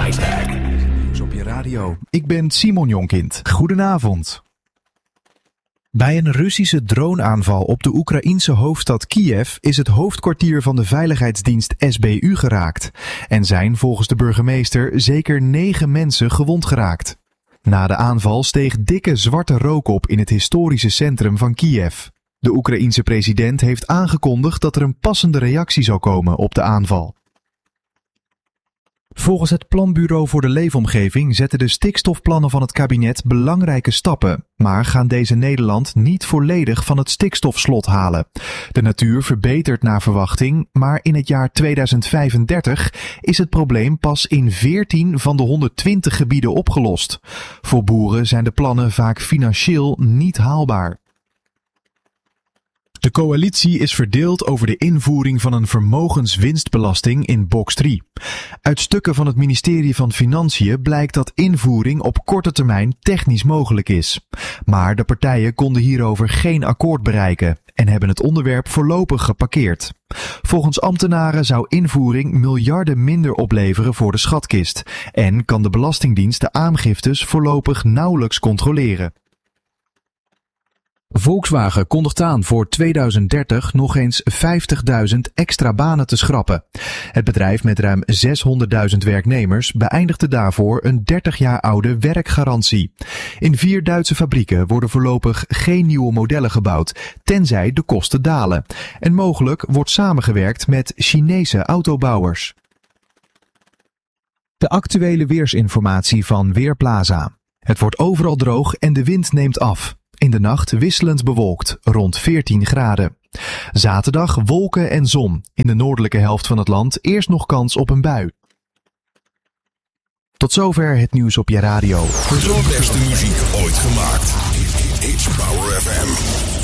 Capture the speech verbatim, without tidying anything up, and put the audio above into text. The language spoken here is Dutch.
Nieuws op je radio. Ik ben Simon Jonkind. Goedenavond. Bij een Russische droneaanval op de Oekraïense hoofdstad Kiev is het hoofdkwartier van de veiligheidsdienst S B U geraakt. En zijn volgens de burgemeester zeker negen mensen gewond geraakt. Na de aanval steeg dikke zwarte rook op in het historische centrum van Kiev. De Oekraïense president heeft aangekondigd dat er een passende reactie zou komen op de aanval. Volgens het Planbureau voor de Leefomgeving zetten de stikstofplannen van het kabinet belangrijke stappen, maar gaan deze Nederland niet volledig van het stikstofslot halen. De natuur verbetert naar verwachting, maar in het jaar tweeduizend vijfendertig is het probleem pas in veertien van de honderdtwintig gebieden opgelost. Voor boeren zijn de plannen vaak financieel niet haalbaar. De coalitie is verdeeld over de invoering van een vermogenswinstbelasting in box drie. Uit stukken van het ministerie van Financiën blijkt dat invoering op korte termijn technisch mogelijk is. Maar de partijen konden hierover geen akkoord bereiken en hebben het onderwerp voorlopig geparkeerd. Volgens ambtenaren zou invoering miljarden minder opleveren voor de schatkist en kan de Belastingdienst de aangiftes voorlopig nauwelijks controleren. Volkswagen kondigt aan voor tweeduizend dertig nog eens vijftigduizend extra banen te schrappen. Het bedrijf met ruim zeshonderdduizend werknemers beëindigde daarvoor een dertig jaar oude werkgarantie. In vier Duitse fabrieken worden voorlopig geen nieuwe modellen gebouwd, tenzij de kosten dalen. En mogelijk wordt samengewerkt met Chinese autobouwers. De actuele weersinformatie van Weerplaza. Het wordt overal droog en de wind neemt af. In de nacht wisselend bewolkt, rond veertien graden. Zaterdag wolken en zon. In de noordelijke helft van het land eerst nog kans op een bui. Tot zover het nieuws op je radio. De beste muziek ooit gemaakt.